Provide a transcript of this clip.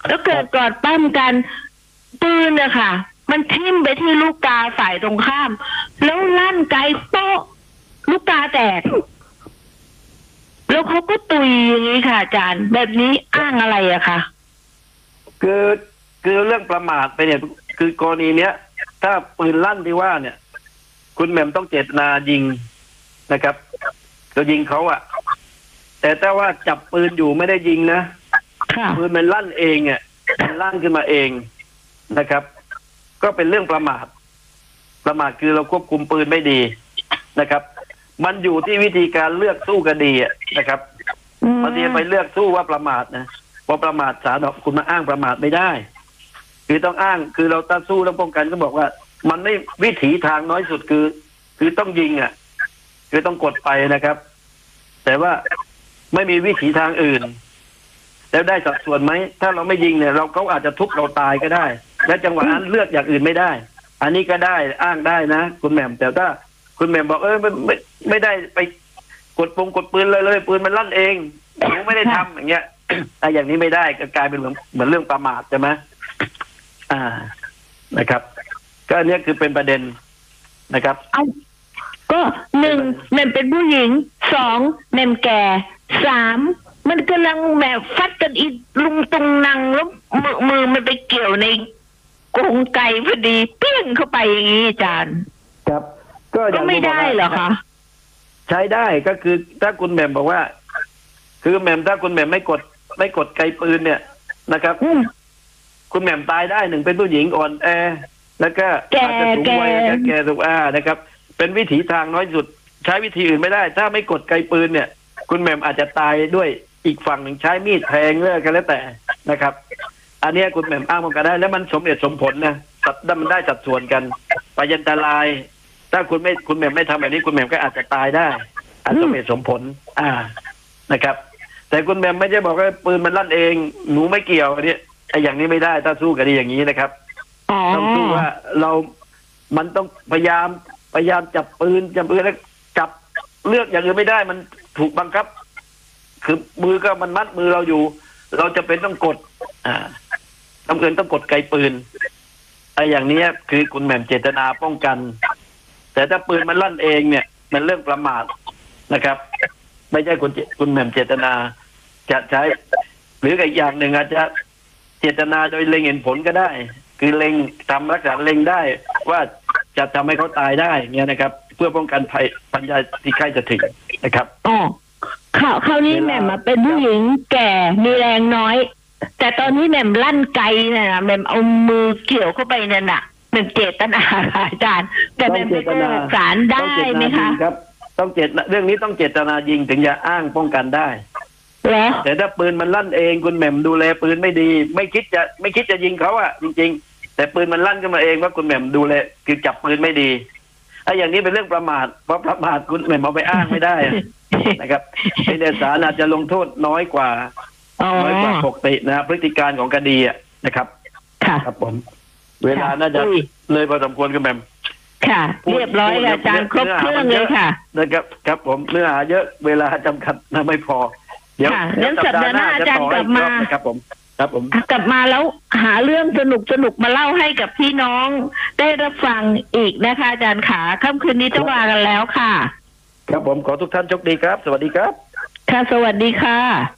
แล้วเกิดกอดปั้มกันปืนอะค่ะมันทิ่มไปที่ลูกตาฝ่ายตรงข้ามแล้วลั่นไกลโป๊ะลูกตาแตกแล้วเขาก็ตุยอย่างนี้ค่ะอาจารย์แบบนี้อ้างอะไรอะคะคือเรื่องประมาทไปเนี่ยคือกรณีเนี้ยถ้าปืนลั่นที่ว่าเนี่ยคุณแหม่มต้องเจตนายิงนะครับก็ยิงเขาอะแต่ถ้าว่าจับปืนอยู่ไม่ได้ยิงนะปืนมันลั่นเองอ่ะมันลั่นขึ้นมาเองนะครับก็เป็นเรื่องประมาทคือเราควบคุมปืนไม่ดีนะครับมันอยู่ที่วิธีการเลือกสู้คดีนะครับบางทีไปเลือกสู้ว่าประมาทนะพอประมาทศาลคุณมาอ้างประมาทไม่ได้คือต้องอ้างคือเราต่อสู้ต้องป้องกันก็บอกว่ามันไม่วิถีทางน้อยสุดคือต้องยิงอ่ะคือต้องกดไปนะครับแต่ว่าไม่มีวิถีทางอื่นแล้วได้สัดส่วนไหมถ้าเราไม่ยิงเนี่ยเขาอาจจะทุบเราตายก็ได้และจังหวะนั้นเลือกอย่างอื่นไม่ได้อันนี้ก็ได้อ้างได้นะคุณแหม่มแต่ถ้าคุณแหม่มบอกไม่ได้ไปกดปืนเลยปืนมันลั่นเองหนูไม่ได้ทำอย่างเงี้ยอย่างนี้ไม่ได้ก็กลายเป็นเหมือนเรื่องประมาทใช่ไหมนะครับก็อันนี้คือเป็นประเด็นนะครับก็1แม่เป็นผู้หญิง2แม่แก่3มันกำลังแบบฟัดกันอีลุงตุงนังแล้วมือมันไปเกี่ยวในกรงไก่พอดีเปี้ยงเข้าไปอย่างนี้อาจารย์ครับก็ไม่ได้เหรอคะใช้ได้ก็คือถ้าคุณแหม่มบอกว่าคือแหม่มถ้าคุณแหม่มไม่กดไกปืนเนี่ยนะครับคุณแหม่มตายได้1เป็นผู้หญิงอ่อนแอแล้วก็อาจจะสูงวัยแก่สุขนะครับเป็นวิถีทางน้อยสุดใช้วิธีอื่นไม่ได้ถ้าไม่กดไกปืนเนี่ยคุณแหม่มอาจจะตายด้วยอีกฝั่งหนึ่งใช้มีดแทงเรื่อยกันแล้วแต่นะครับอันนี้คุณแหม่มอ้างมันก็ได้แล้วมันสมเหตุสมผลนะมันได้สัดส่วนกันพยันตรายถ้าคุณแหม่มไม่ทำแบบนี้คุณแหม่มก็อาจจะตายได้อาจสมเหตุสมผลนะครับแต่คุณแหม่มไม่ใช่บอกว่าปืนมันลั่นเองหนูไม่เกี่ยวอันนี้อย่างนี้ไม่ได้ถ้าสู้คดีอย่างนี้นะครับต้องสู้ว่ามันต้องพยายามจับปืนแล้วจับเลือกอย่างอื่นไม่ได้มันถูกบังคับคือมือก็มันมัดมือเราอยู่เราจะเป็นต้องกดต้องกดไกปืนอย่างนี้คือคุณแหม่มเจตนาป้องกันแต่ถ้าปืนมันลั่นเองเนี่ยมันเรื่องประมาทนะครับไม่ใช่คุณแหม่มเจตนาจะใช้หรืออีกอย่างหนึ่งอาจจะเจตนาโดยเล็งเห็นผลก็ได้คือเล็งทำลักษณะเล็งได้ว่าจะทำให้เขาตายได้เนี่ยนะครับเพื่อป้องกันภัยปัญญาที่ใกล้จะถึงนะครับคราวนี้แหม่มมาเป็นผู้หญิงแก่มีแรงน้อยแต่ตอนนี้แหม่มลั่นไกน่ะแหม่มเอามือเกี่ยวเข้าไปนั่นน่ะแหม่มเจตนาอาจารย์แต่แหม่มไปศาลได้ไหมคะครับเรื่องนี้ต้องเจตนายิงถึงจะอ้างป้องกันได้แต่ถ้าปืนมันลั่นเองคุณแหม่มดูแลปืนไม่ดีไม่คิดจะยิงเขาจริงๆแต่ปืนมันลั่นขึ้นมาเองว่าคุณแหม่มดูแลคือจับปืนไม่ดีอย่างนี้เป็นเรื่องประมาทเพราะประมาทคุณแหม่มเอาไปอ้างไม่ได้นะครับในศาลอาจจะลงโทษน้อยกว่าปกตินะพฤติการของคดีนะครับครับผมเวลาน่าจะเลยพอสมควรคุณแหม่มค่ะเรียบร้อยแล้วอาจารย์ครบเครื่องเลยค่ะนะครับครับผมเนื้อหาเยอะเวลาจำกัดนะไม่พอเดี๋ยวสัปดาห์หน้าอาจารย์กลับมาครับผมกลับมาแล้วหาเรื่องสนุกมาเล่าให้กับพี่น้องได้รับฟังอีกนะคะอาจารย์ขาค่ำคืนนี้จะว่ากันแล้วค่ะครับผมขอทุกท่านโชคดีครับสวัสดีครับค่ะสวัสดีค่ะ